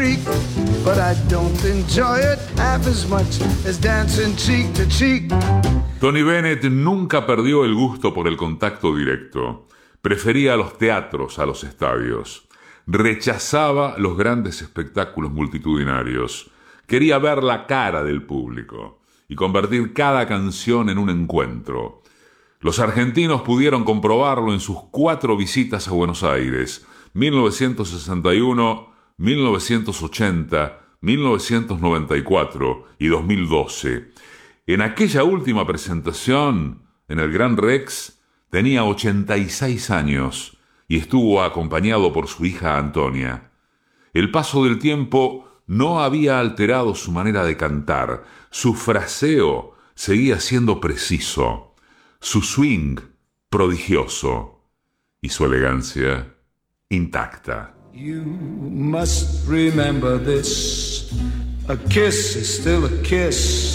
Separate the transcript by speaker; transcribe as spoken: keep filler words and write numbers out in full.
Speaker 1: streak, but I don't enjoy it half as much as dancing cheek to cheek.
Speaker 2: Tony Bennett nunca perdió el gusto por el contacto directo. Prefería los teatros a los estadios. Rechazaba los grandes espectáculos multitudinarios. Quería ver la cara del público y convertir cada canción en un encuentro. Los argentinos pudieron comprobarlo en sus cuatro visitas a Buenos Aires, mil novecientos sesenta y uno, mil novecientos ochenta, mil novecientos noventa y cuatro y dos mil doce. En aquella última presentación, en el Gran Rex, tenía ochenta y seis años y estuvo acompañado por su hija Antonia. El paso del tiempo no había alterado su manera de cantar. Su fraseo seguía siendo preciso, su swing prodigioso y su elegancia intacta.
Speaker 1: You must remember this. A kiss is still a kiss.